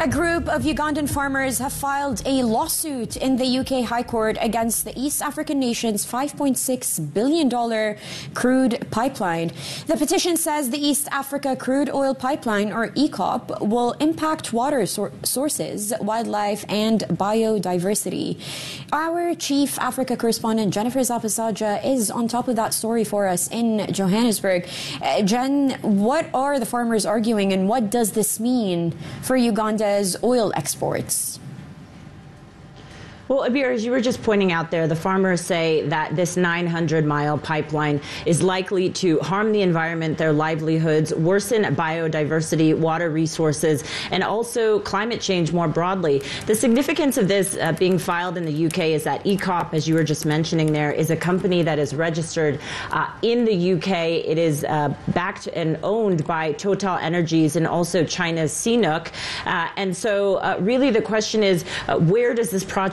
A group of Ugandan farmers have filed a lawsuit in the UK High Court against the East African nation's $5.6 billion crude pipeline. The petition says the East Africa Crude Oil Pipeline, or EACOP, will impact water sources, wildlife, and biodiversity. Our Chief Africa correspondent, Jennifer Zapasaja, is on top of that story for us in Johannesburg. Jen, what are the farmers arguing, and what does this mean for Uganda's oil exports? Well, Abir, as you were just pointing out there, the farmers say that this 900-mile pipeline is likely to harm the environment, their livelihoods, worsen biodiversity, water resources, and also climate change more broadly. The significance of this being filed in the UK is that EACOP, as you were just mentioning there, is a company that is registered in the UK. It is backed and owned by Total Energies and also China's CNOOC. And so really the question is, where does this project